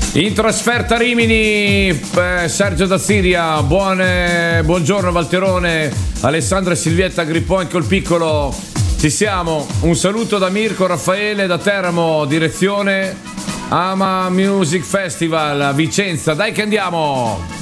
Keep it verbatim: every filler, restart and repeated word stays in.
In trasferta a Rimini, eh, Sergio da Siria, buone, buongiorno Valterone, Alessandra e Silvietta Grippon col piccolo, ci siamo, un saluto da Mirko, Raffaele, da Teramo, direzione Ama Music Festival, Vicenza, dai che andiamo!